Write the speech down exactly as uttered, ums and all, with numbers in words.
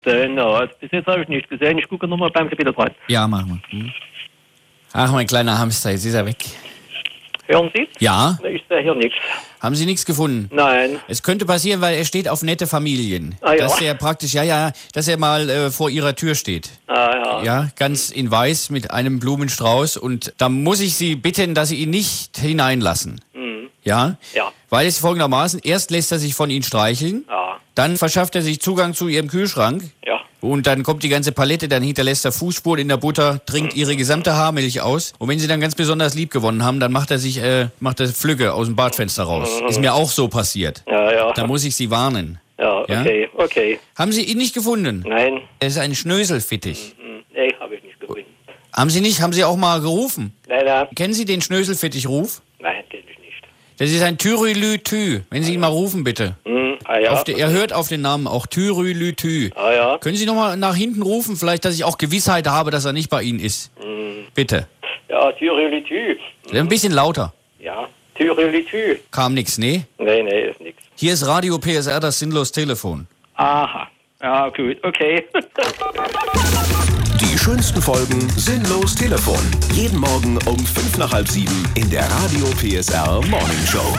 Den, ja, bis jetzt habe ich nicht gesehen. Ich gucke nochmal beim Kapitel rein. Ja, machen wir. Hm. Ach, mein kleiner Hamster, jetzt ist er weg. Hören Sie? Ja? Ich sehe hier nichts. Haben Sie nichts gefunden? Nein. Es könnte passieren, weil er steht auf nette Familien. Ah, ja. Dass er praktisch, ja, ja, dass er mal äh, vor ihrer Tür steht. Ah, ja. Ja, ganz in weiß mit einem Blumenstrauß. Und da muss ich Sie bitten, dass Sie ihn nicht hineinlassen. Mhm. Ja? Ja. Weil es folgendermaßen, erst lässt er sich von Ihnen streicheln, Ja. dann verschafft er sich Zugang zu Ihrem Kühlschrank. Ja. Und dann kommt die ganze Palette, dann hinterlässt er Fußspuren in der Butter, trinkt ihre gesamte Haarmilch aus. Und wenn sie dann ganz besonders lieb gewonnen haben, dann macht er sich, äh, macht er Flügge aus dem Badfenster raus. Ist mir auch so passiert. Ja, ja. Da muss ich Sie warnen. Ja, okay, Ja? okay. Haben Sie ihn nicht gefunden? Nein. Es ist ein Schnöselfittich. Mhm. Nee, habe ich nicht gefunden. Haben Sie nicht, haben Sie auch mal gerufen? Nein, nein. Kennen Sie den Schnöselfittichruf? Nein, den ich nicht. Das ist ein Thyrylütü. Wenn Sie ihn mal rufen, bitte. Mhm. Ah, ja. Auf de, er hört auf den Namen auch Thyrylütü. Ah, ja. Können Sie noch mal nach hinten rufen, vielleicht, dass ich auch Gewissheit habe, dass er nicht bei Ihnen ist? Mhm. Bitte. Ja, Thyrolitü. Ein bisschen lauter. Ja, Thyrolitü. Kam nix, nee? Nee, nee, ist nix. Hier ist Radio P S R, das sinnlos Telefon. Aha. Ja, gut, okay. Die schönsten Folgen Sinnlos Telefon. Jeden Morgen um fünf nach halb sieben in der Radio P S R Morning Show.